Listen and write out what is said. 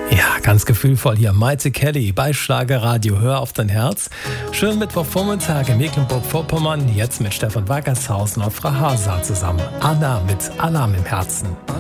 Ja, ganz gefühlvoll hier. Maite Kelly bei Schlagerradio. Hör auf dein Herz. Schönen Mittwochvormittag in Mecklenburg-Vorpommern. Jetzt mit Stefan Wackershausen und Frau Hasa zusammen. Anna mit Alarm im Herzen.